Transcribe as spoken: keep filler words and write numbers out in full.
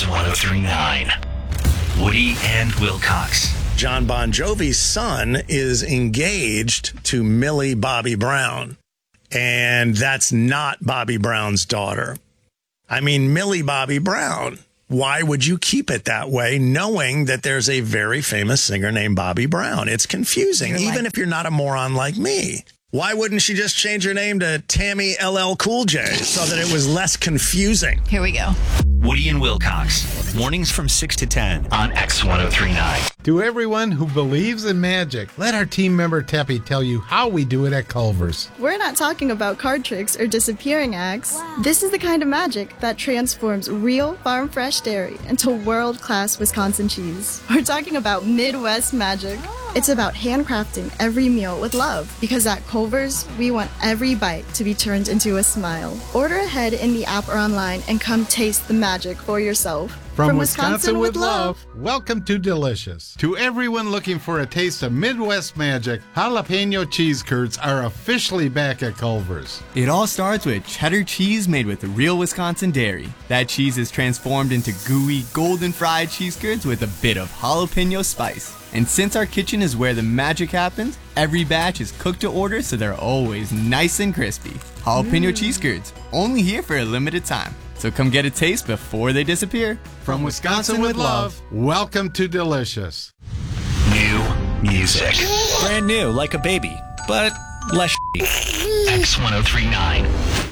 X ten thirty-nine. Woody and Wilcox. John Bon Jovi's son is engaged to Millie Bobby Brown, and that's not Bobby Brown's daughter. I mean, Millie Bobby Brown. Why would you keep it that way, knowing that there's a very famous singer named Bobby Brown? It's confusing, You're even like- if you're not a moron like me. Why wouldn't she just change her name to Tammy L L Cool J so that it was less confusing? Here we go. Woody and Wilcox. Mornings from six to ten on X ten thirty-nine. To everyone who believes in magic, let our team member Teppy tell you how we do it at Culver's. We're not talking about card tricks or disappearing acts. This is the kind of magic that transforms real farm fresh dairy into world-class Wisconsin cheese. We're talking about Midwest magic. It's about handcrafting every meal with love, because at Culver's, we want every bite to be turned into a smile. Order ahead in the app or online and come taste the magic for yourself. From, Wisconsin, with love, welcome to Delicious. To everyone looking for a taste of Midwest magic, jalapeno cheese curds are officially back at Culver's. It all starts with cheddar cheese made with real Wisconsin dairy. That cheese is transformed into gooey, golden fried cheese curds with a bit of jalapeno spice. And since our kitchen is where the magic happens, every batch is cooked to order so they're always nice and crispy. Jalapeno mm. cheese curds, only here for a limited time. So come get a taste before they disappear. From Wisconsin with love, welcome to Delicious. New music. Brand new, like a baby, but less shitty. X ten thirty-nine.